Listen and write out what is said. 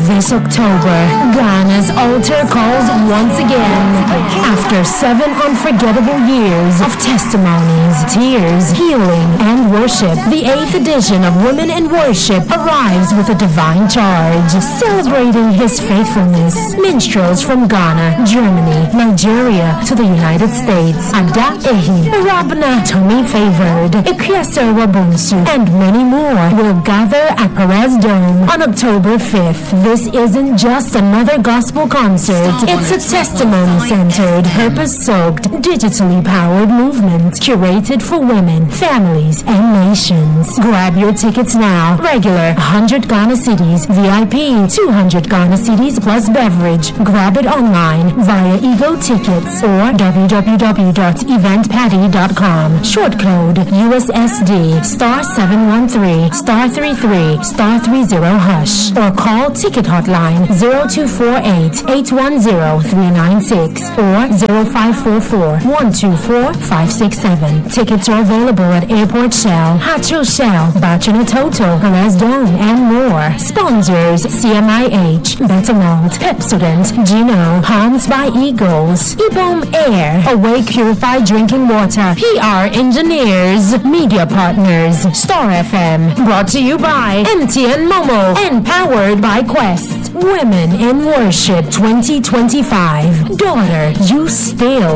This October, Ghana's altar calls once again. After 7 unforgettable years of testimonies, tears, healing, and worship, the 8th edition of Women in Worship arrives with a divine charge. Celebrating his faithfulness, minstrels from Ghana, Germany, Nigeria, to the United States, Ada Ehi, Rabna Tommy Favored, Ikiasa Wabunsu, and many more will gather at Perez Dome on October 5th. This isn't just another gospel concert. It's a testimony-centered, purpose-soaked, digitally powered movement curated for women, families, and nations. Grab your tickets now. Regular 100 Ghana Cedis, VIP 200 Ghana Cedis plus beverage. Grab it online via Ego Tickets or www.eventpaddy.com. Short code USSD *713 *33 *30 hash or call ticket hotline 0248 810 396 or 0544 124 567. Tickets are available at Airport Shell, Hatcho Shell, Bachana Total, Perez Dome, and more. Sponsors CMIH, Bettermalt, Pepsodent, Gino, Palms by Eagles, Ibom Air, Awake Purified Drinking Water, PR Engineers, Media Partners, Star FM. Brought to you by MTN Momo and powered by Quest. Women in Worship 2025. Daughter, you still